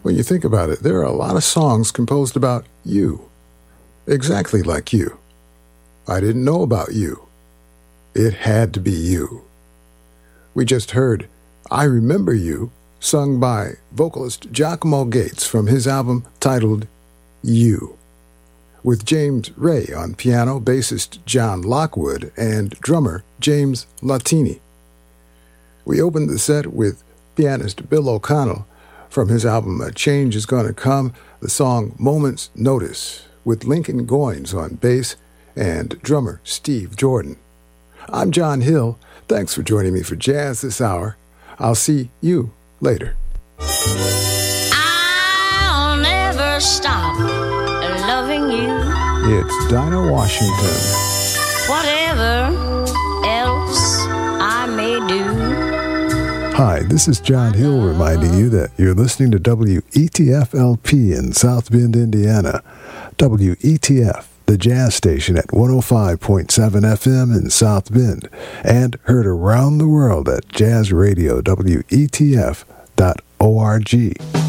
When you think about it, there are a lot of songs composed about you. Exactly like you. I didn't know about you. It had to be you. We just heard I Remember You, sung by vocalist Giacomo Gates from his album titled You, with James Ray on piano, bassist John Lockwood, and drummer James Latini. We opened the set with pianist Bill O'Connell from his album A Change Is Gonna Come, the song Moment's Notice, with Lincoln Goines on bass and drummer Steve Jordan. I'm John Hill. Thanks for joining me for Jazz this hour. I'll see you later. I'll never stop loving you. It's Dinah Washington. Whatever else I may do. Hi, this is John Hill reminding you that you're listening to WETF-LP in South Bend, Indiana. WETF, the jazz station at 105.7 FM in South Bend, and heard around the world at jazzradio.wetf.org.